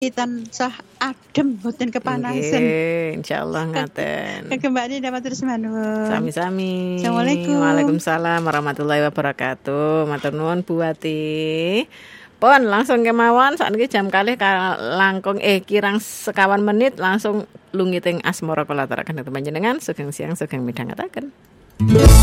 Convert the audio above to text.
tansah adem boten kepanasan. Nggih, insyaallah ngaten. Kembali dapat terus manuwun. Sami-sami. Assalamualaikum. Waalaikumsalam warahmatullahi wabarakatuh. Matur nuwun Bu Wati. Pon langsung kemawon sakniki jam kalih langkung kirang sekawan menit langsung lungiting asmara kula aturaken panjenengan sugeng siang sugeng midhangetaken.